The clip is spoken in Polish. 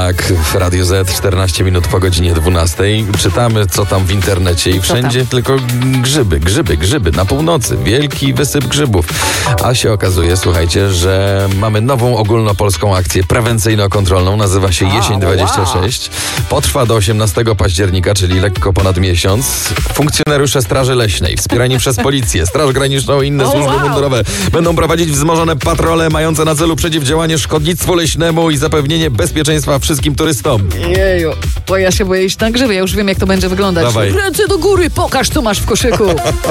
Tak, w Radiu Z 14 minut po godzinie 12. Czytamy, co tam w internecie i wszędzie tylko grzyby. Na północy wielki wysyp grzybów. A się okazuje, słuchajcie, że mamy nową ogólnopolską akcję prewencyjno-kontrolną. Nazywa się Jesień 26. Potrwa do 18 października, czyli lekko ponad miesiąc. Funkcjonariusze Straży Leśnej, wspierani przez Policję, Straż Graniczną i inne służby mundurowe będą prowadzić wzmożone patrole mające na celu przeciwdziałanie szkodnictwu leśnemu i zapewnienie bezpieczeństwa wszystkim turystom. Jeju, bo ja się boję iść na grzyby. Ja już wiem, jak to będzie wyglądać. Dawaj. Ręce do góry, pokaż, co masz w koszyku.